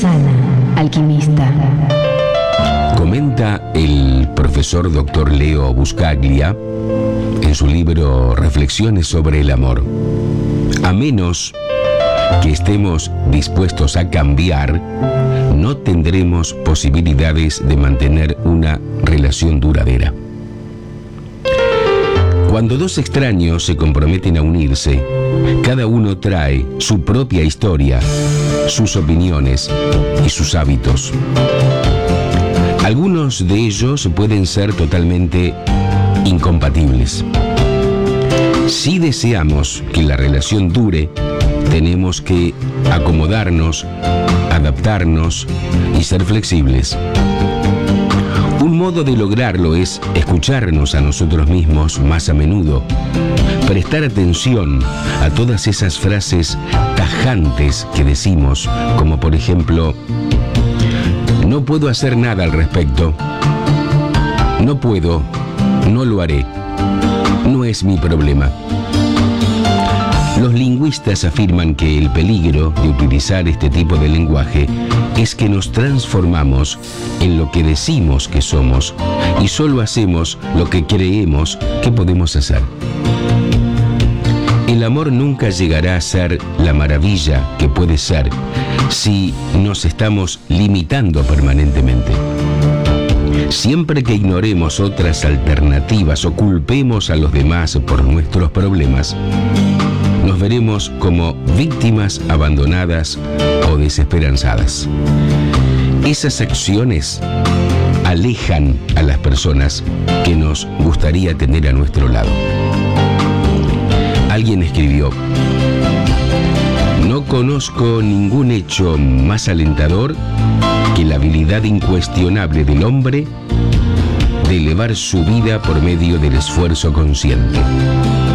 sana, alquimista. Comenta el profesor Dr. Leo Buscaglia en su libro Reflexiones sobre el amor. A menos que estemos dispuestos a cambiar, no tendremos posibilidades de mantener una relación duradera. Cuando dos extraños se comprometen a unirse, cada uno trae su propia historia, sus opiniones y sus hábitos. Algunos de ellos pueden ser totalmente incompatibles. Si deseamos que la relación dure, tenemos que acomodarnos, adaptarnos y ser flexibles. Un modo de lograrlo es escucharnos a nosotros mismos más a menudo, prestar atención a todas esas frases tajantes que decimos, como por ejemplo: no puedo hacer nada al respecto, no puedo, no lo haré, no es mi problema. Los lingüistas afirman que el peligro de utilizar este tipo de lenguaje es que nos transformamos en lo que decimos que somos y solo hacemos lo que creemos que podemos hacer. El amor nunca llegará a ser la maravilla que puede ser si nos estamos limitando permanentemente. Siempre que ignoremos otras alternativas o culpemos a los demás por nuestros problemas, nos veremos como víctimas abandonadas o desesperanzadas. Esas acciones alejan a las personas que nos gustaría tener a nuestro lado. Alguien escribió: no conozco ningún hecho más alentador que la habilidad incuestionable del hombre de elevar su vida por medio del esfuerzo consciente.